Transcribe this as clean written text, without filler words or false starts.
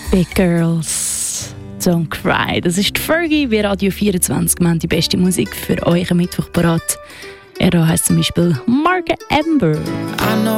Big Girls, Don't Cry. Das ist die Fergie bei Radio 24. Wir haben die beste Musik für euch am Mittwoch parat. Er heisst zum Beispiel Mark Amber.